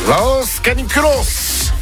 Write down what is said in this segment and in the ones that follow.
Los caniculos.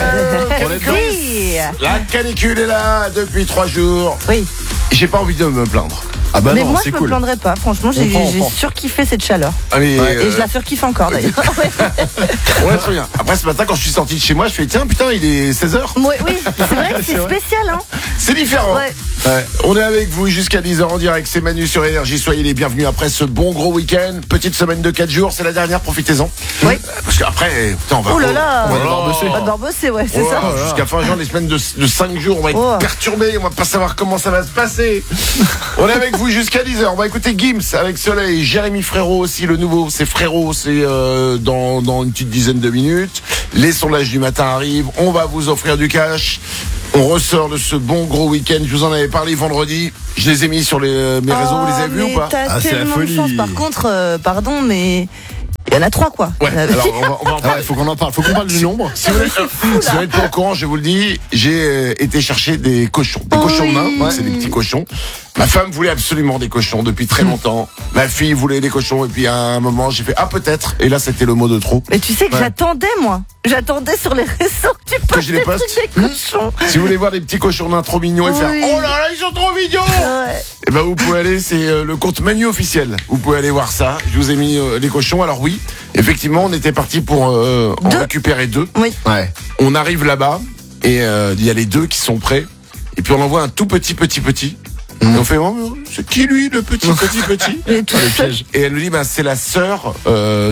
Oui. La canicule est là depuis 3 jours. Oui. J'ai pas envie de me plaindre. Ah bah Mais non, moi, c'est je me cool. plaindrais pas. Franchement, j'ai surkiffé cette chaleur. Ah, mais, Et je la surkiffe encore d'ailleurs. ouais, très bien. Après ce matin, quand je suis sorti de chez moi, je fais tiens, putain, il est 16h. Oui, c'est vrai que c'est spécial, hein. C'est différent. Ouais. Ouais. On est avec vous jusqu'à 10h en direct. C'est Manu sur Énergie. Soyez les bienvenus après ce bon gros week-end. Petite semaine de 4 jours. C'est la dernière. Profitez-en. Oui. Parce qu'après, putain, on va. Oh là là. On va devoir bosser. On va devoir bosser, ouais, c'est ça. Jusqu'à fin juin, les semaines de 5 jours, on va être perturbés. On va pas savoir comment ça va se passer. On est avec vous jusqu'à 10h. On va écouter Gims avec Soleil. Jérémy Frérot aussi, le nouveau. C'est Frérot. C'est dans une petite dizaine de minutes. Les sondages du matin arrivent. On va vous offrir du cash. On ressort de ce bon gros week-end. Je vous en avais parlé vendredi. Je les ai mis sur mes réseaux. Vous les avez vus ou pas? T'as c'est la tellement de folie. chance. Par contre, pardon, mais il y en a 3, quoi. Ouais. Alors on va en parler. Faut qu'on en parle. Faut qu'on parle du nombre. Si vous n'êtes pas au courant, je vous le dis, j'ai été chercher des cochons. Des cochons nains, c'est des petits cochons. Ma femme voulait absolument des cochons depuis très longtemps. Ma fille voulait des cochons et puis à un moment j'ai fait peut-être. Et là c'était le mot de trop. Mais tu sais que j'attendais, moi. J'attendais sur les réseaux que tu postes je les des poste. trucs des cochons. Si vous voulez voir des petits cochons nains trop mignons et faire oh là là ils sont trop mignons. Ouais. Et ben vous pouvez aller, c'est le compte Manu officiel. Vous pouvez aller voir ça. Je vous ai mis les cochons. Alors oui, effectivement on était parti pour en récupérer 2. Oui. Ouais. On arrive là-bas et il y a les 2 qui sont prêts. Et puis on envoie un tout petit. Et on fait c'est qui lui le petit Et tout Le seul. piège. Et elle nous dit c'est la sœur de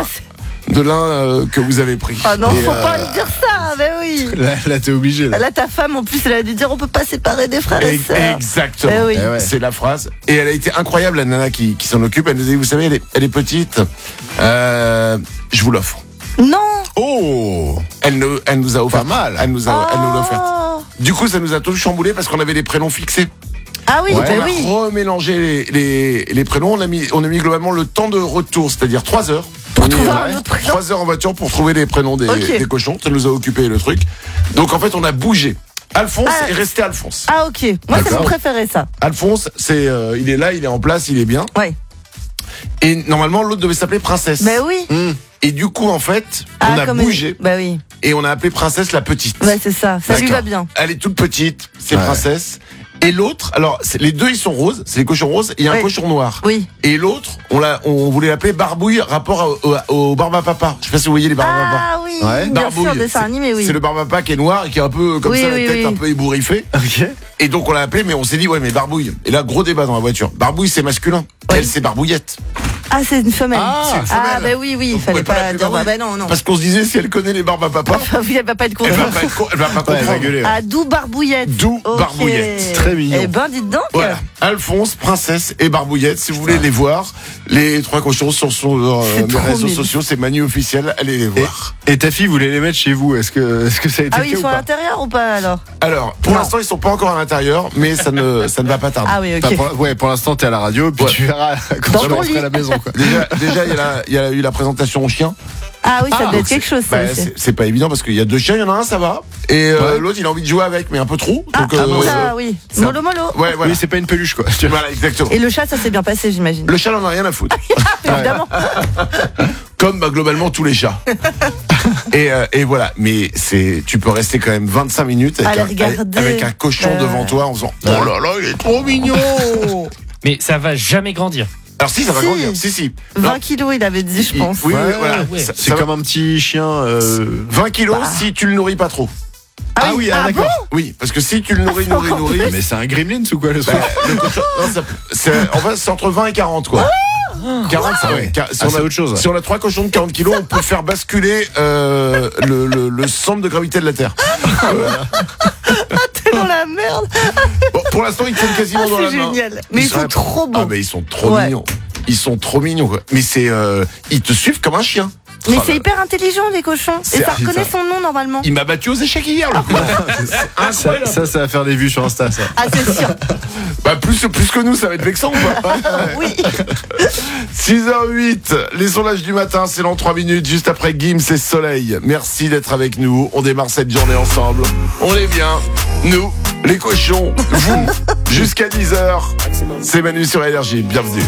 l'un que vous avez pris. Ah non, Et, faut pas lui dire ça, mais oui. Là, t'es obligé. Là. Là, ta femme, en plus, elle a dû dire on peut pas séparer des frères et sœurs. Exactement. Eh oui. Eh ouais. C'est la phrase. Et elle a été incroyable, la nana qui s'en occupe. Elle nous dit vous savez elle est petite. Je vous l'offre. Non. Oh. Elle nous a offert. Pas mal. Elle nous l'a offert. Oh. Du coup ça nous a tout chamboulé parce qu'on avait les prénoms fixés. Ah oui, Donc, bah on a oui. remélangé les prénoms. On a mis globalement le temps de retour, c'est-à-dire 3 heures. Pour trouver un autre prénom. 3 heures en voiture pour trouver les prénoms des cochons. Ça nous a occupé le truc. Donc en fait, on a bougé. Alphonse est resté Alphonse. Ah ok. Moi, c'est mon D'accord. préféré, ça. Alphonse, il est là, il est en place, il est bien. Ouais. Et normalement, l'autre devait s'appeler Princesse. Bah oui. Et du coup, en fait, on a comme bougé. Bah oui. Et on a appelé Princesse la petite. Ouais, c'est ça. Ça lui D'accord. va bien. Elle est toute petite, c'est Ouais. Princesse. Et l'autre, alors les 2 ils sont roses, c'est les cochons roses, et il y a un Oui. cochon noir. Oui. Et l'autre, on voulait l'appeler Barbouille, rapport au Barbapapa. Je sais pas si vous voyez les Barbapapa. Ah oui. Ouais. Bien Barbouille, sûr, dessin animé, oui. C'est le Barbapapa qui est noir et qui est un peu comme Oui, ça, la oui, tête oui. un peu ébouriffée. Ok. Et donc on l'a appelé, mais on s'est dit mais Barbouille. Et là gros débat dans la voiture. Barbouille c'est masculin, elle c'est Barbouillette. Ah, c'est une femelle. c'est une femelle. Ah, bah oui, il Vous fallait pouvez pas pas l'appeler dire. Barbouille. Bah non. Parce qu'on se disait si elle connaît les Barbapapa, Oui, elle va pas être elle contente. va pas elle va pas Ouais, elle va comprendre. gueuler. Ouais. Ah, d'où Barbouillette. D'où Ok. Barbouillette. Très mignon. Eh ben, dites donc. Voilà, Alphonse, Princesse et Barbouillette. Si vous voulez les voir, les 3 cochons sur mes trop réseaux mignon. sociaux, c'est Manu officiel. Allez les voir. Et ta fille voulait les mettre chez vous. Est-ce que ça a été Ah le oui, cas ils ou sont à pas? l'intérieur ou pas alors? Alors, pour Non. l'instant, ils sont pas encore à l'intérieur, mais ça ne va pas tarder. Ah oui, Enfin, ok. pour l'instant, t'es à la radio, puis Ouais. tu verras quand Dans tu ton rentreras lit. à la maison. Quoi. Déjà, il y a eu la présentation au chien. Ah oui, ça doit Donc être quelque chose, ça bah, aussi. c'est pas évident parce qu'il y a 2 chiens, il y en a un, ça va. Et Ouais. l'autre, il a envie de jouer avec, mais un peu trop. Ah, Donc, ça, oui. ça- Mollo, mollo. Ouais, voilà. Oui, c'est pas une peluche, quoi. Voilà, exactement. Et le chat, ça s'est bien passé, j'imagine. Le chat n'en a rien à foutre. Évidemment. Comme globalement tous les chats. Et voilà, mais tu peux rester quand même 25 minutes À avec, les regarder. avec un cochon devant toi en faisant oh là là, il est trop mignon. Mais ça va jamais grandir. Alors si, ça va Si. grandir. Si. 20 kilos, il avait dit, je pense. Oui, Ouais, voilà. ouais. Ça- C'est ça va- comme un petit chien. 20 kilos si tu le nourris pas trop. Ah oui, d'accord. Oui, parce que si tu le nourris. Mais c'est un gremlin ou quoi le Bah, truc? le cochon, non, en fait, c'est entre 20 et 40, quoi. 40, ça ouais. si, Ah, on c'est a, autre chose, ouais. si on a 3 cochons de 40 kilos, on peut faire basculer le centre de gravité de la Terre. Tellement la merde. Bon, pour l'instant, ils tiennent quasiment Ah, dans la c'est main. génial. Mais ils sont sont trop beaux. Ah, mais ils sont trop Ouais. mignons. Ils sont trop mignons, quoi. Mais ils te suivent comme un chien. Mais Oh c'est là. hyper intelligent, les cochons. C'est- Et ça c'est reconnaît ça. son nom, normalement. Il m'a battu aux échecs hier, le coup. Ça va faire des vues sur Insta, ça. Ah, c'est sûr. Bah, plus que nous, ça va être vexant ou pas? Oui. 6h08, les sondages du matin, c'est dans 3 minutes, juste après Gims et Soleil. Merci d'être avec nous. On démarre cette journée ensemble. On est bien. Nous, les cochons, vous, jusqu'à 10h. C'est Manu sur Énergie. Bienvenue.